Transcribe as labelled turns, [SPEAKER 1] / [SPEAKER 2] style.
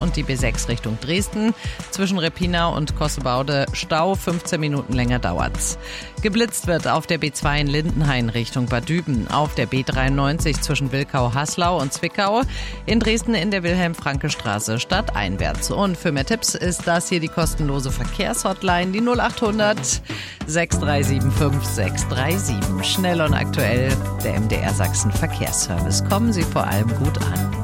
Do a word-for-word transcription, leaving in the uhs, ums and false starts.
[SPEAKER 1] und die B sechs Richtung Dresden. Zwischen Reppina und Cossebaude Stau, fünfzehn Minuten länger dauert's. Geblitzt wird auf der B zwei in Lindenhain Richtung Bad Düben, auf der B dreiundneunzig zwischen Wilkau-Haslau und Zwickau, in Dresden in der Wilhelm-Franke-Straße stadteinwärts. Und für mehr Tipps ist das hier die kostenlose Verkehrshotline, die null achthundert sechs drei sieben fünf sechs drei sieben. Schnell und aktuell der M D R Sachsen Verkehrsservice. Kommen Sie vor allem gut an.